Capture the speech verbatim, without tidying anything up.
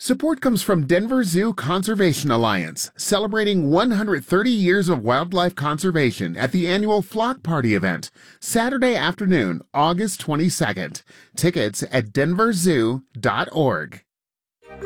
Support comes from Denver Zoo Conservation Alliance, celebrating one hundred thirty years of wildlife conservation at the annual Flock Party event, Saturday afternoon, August twenty-second. Tickets at denver zoo dot org.